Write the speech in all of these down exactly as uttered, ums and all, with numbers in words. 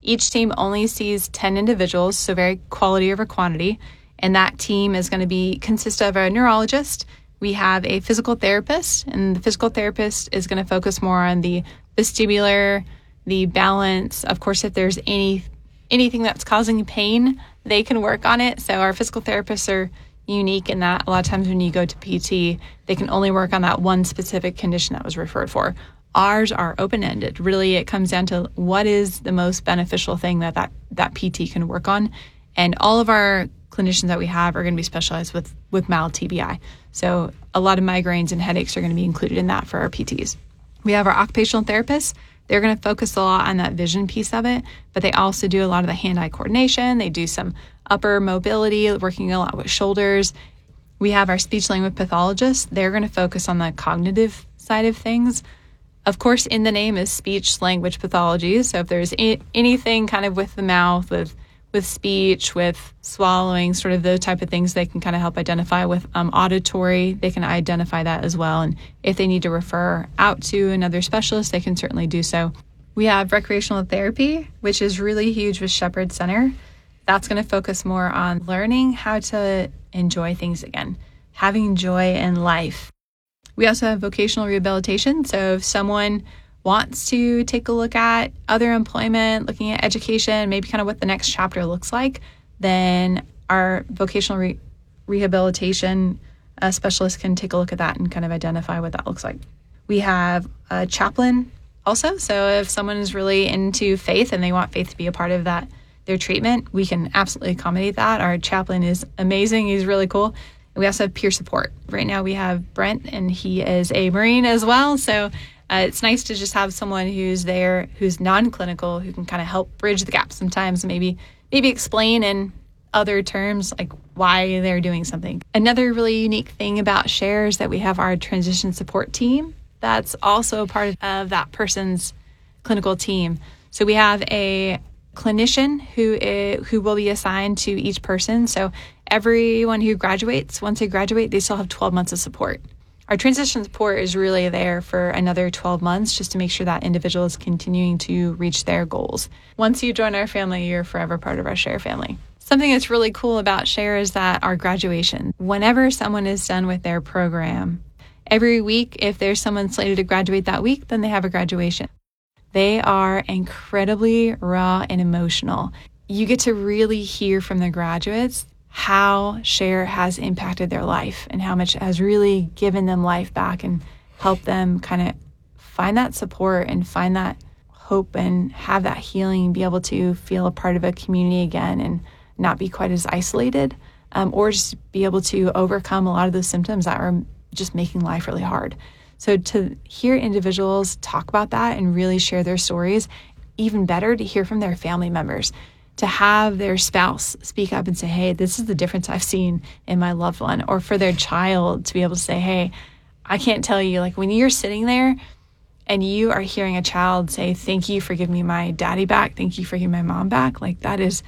Each team only sees ten individuals, so very quality over quantity. And that team is going to be consist of a neurologist. We have a physical therapist, and the physical therapist is going to focus more on the vestibular, the balance. Of course, if there's any anything that's causing pain, they can work on it. So our physical therapists are unique in that a lot of times when you go to P T, they can only work on that one specific condition that was referred for. Ours are open-ended. Really, it comes down to what is the most beneficial thing that that, that P T can work on. And all of our clinicians that we have are going to be specialized with, with mild T B I. So a lot of migraines and headaches are going to be included in that for our P Ts. We have our occupational therapists. They're going to focus a lot on that vision piece of it, but they also do a lot of the hand-eye coordination. They do some upper mobility, working a lot with shoulders. We have our speech-language pathologists. They're going to focus on the cognitive side of things. Of course, in the name is speech-language pathology. So if there's a- anything kind of with the mouth, with with speech, with swallowing, sort of those type of things, they can kind of help identify. With um, auditory, they can identify that as well. And if they need to refer out to another specialist, they can certainly do so. We have recreational therapy, which is really huge with Shepherd Center. That's going to focus more on learning how to enjoy things again, having joy in life. We also have vocational rehabilitation. So if someone wants to take a look at other employment, looking at education, maybe kind of what the next chapter looks like, then our vocational re- rehabilitation uh, specialist can take a look at that and kind of identify what that looks like. We have a chaplain also. So if someone is really into faith and they want faith to be a part of that, their treatment, we can absolutely accommodate that. Our chaplain is amazing. He's really cool. And we also have peer support. Right now we have Brent, and he is a Marine as well. So Uh, it's nice to just have someone who's there, who's non-clinical, who can kind of help bridge the gap sometimes, maybe maybe explain in other terms like why they're doing something. Another really unique thing about SHARE is that we have our transition support team that's also a part of that person's clinical team. So we have a clinician who is, who will be assigned to each person. So everyone who graduates, once they graduate, they still have twelve months of support. Our transition support is really there for another twelve months just to make sure that individual is continuing to reach their goals. Once you join our family, you're forever part of our SHARE family. Something that's really cool about SHARE is that our graduation, whenever someone is done with their program, every week, if there's someone slated to graduate that week, then they have a graduation. They are incredibly raw and emotional. You get to really hear from the graduates how SHARE has impacted their life and how much it has really given them life back and helped them kind of find that support and find that hope and have that healing, be able to feel a part of a community again and not be quite as isolated, um, or just be able to overcome a lot of those symptoms that are just making life really hard. So to hear individuals talk about that and really share their stories, even better to hear from their family members, to have their spouse speak up and say, hey, this is the difference I've seen in my loved one, or for their child to be able to say, hey, I can't tell you, like when you're sitting there and you are hearing a child say, thank you for giving me my daddy back, thank you for giving my mom back, like that is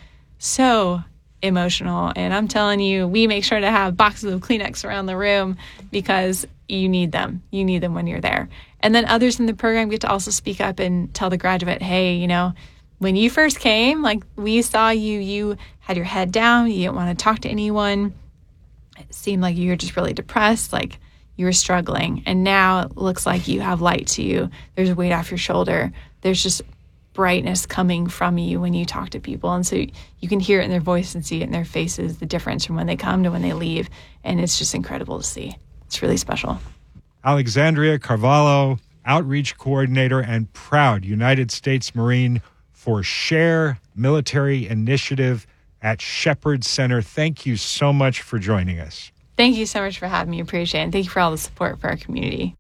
so emotional. And I'm telling you, we make sure to have boxes of Kleenex around the room because you need them. You need them when you're there. And then others in the program get to also speak up and tell the graduate, hey, you know, when you first came, like we saw you, you had your head down, you didn't want to talk to anyone. It seemed like you were just really depressed, like you were struggling. And now it looks like you have light to you. There's a weight off your shoulder. There's just brightness coming from you when you talk to people. And so you can hear it in their voice and see it in their faces, the difference from when they come to when they leave. And it's just incredible to see. It's really special. Alexandria Carvalho, Outreach Coordinator and proud United States Marine for SHARE Military Initiative at Shepherd Center. Thank you so much for joining us. Thank you so much for having me. Appreciate it. And thank you for all the support for our community.